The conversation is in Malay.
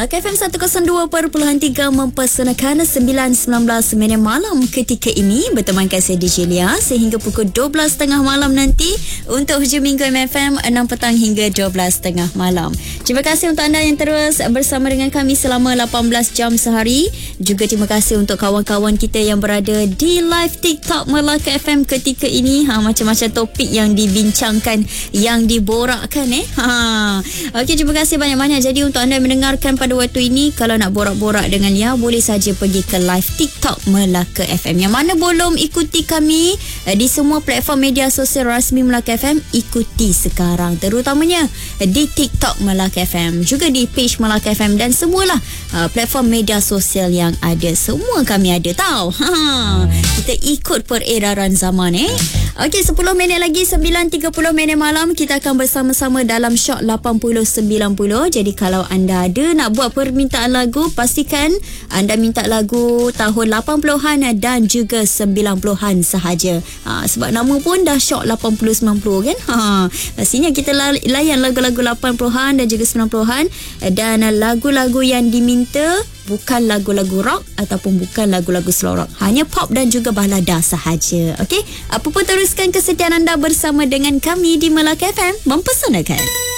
Melaka FM 102.3 mempersembahkan 9.19 minit malam ketika ini bertemankan saya DJ Lia sehingga pukul 12.30 malam nanti untuk hujung minggu MFM 6 petang hingga 12.30 malam. Terima kasih untuk anda yang terus bersama dengan kami selama 18 jam sehari. Juga terima kasih untuk kawan-kawan kita yang berada di live TikTok Melaka FM ketika ini. Macam-macam topik yang dibincangkan, yang diborakkan Okey, terima kasih banyak-banyak. Jadi untuk anda yang mendengarkan pada waktu ini, kalau nak borak-borak dengan Lia, boleh saja pergi ke live TikTok Melaka FM. Yang mana belum ikuti kami di semua platform media sosial rasmi Melaka FM, ikuti sekarang, terutamanya di TikTok Melaka FM, juga di page Melaka FM dan semualah platform media sosial yang ada. Semua kami ada tau. Kita ikut peredaran zaman Okey, 10 minit lagi 9.30 minit malam kita akan bersama-sama dalam Shock 80-90. Jadi kalau anda ada nak buat permintaan lagu, pastikan anda minta lagu tahun 80-an dan juga 90-an sahaja. Sebab nama pun dah Shock 80-90 kan. Pastinya kita layan lagu-lagu 80-an dan juga 90-an, dan lagu-lagu yang diminta bukan lagu-lagu rock ataupun bukan lagu-lagu slow rock, hanya pop dan juga balada sahaja. Okey, apa pun teruskan kesetiaan anda bersama dengan kami di Melaka FM mempersembahkan